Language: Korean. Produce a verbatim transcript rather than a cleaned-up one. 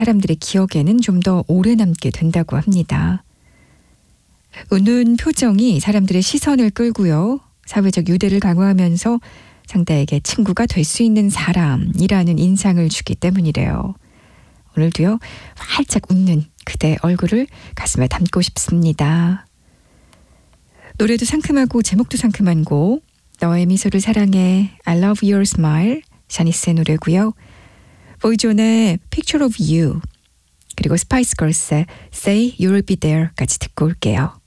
사람들의 기억에는 좀 더 오래 남게 된다고 합니다. 웃는 표정이 사람들의 시선을 끌고요. 사회적 유대를 강화하면서 상대에게 친구가 될 수 있는 사람이라는 인상을 주기 때문이래요. 오늘도요, 활짝 웃는 그대 얼굴을 가슴에 담고 싶습니다. 노래도 상큼하고 제목도 상큼한 곡, 너의 미소를 사랑해, I love your smile, 샤니스의 노래고요. 보이존의 Picture of You, 그리고 스파이스 걸스의 Say You'll be there까지 듣고 올게요.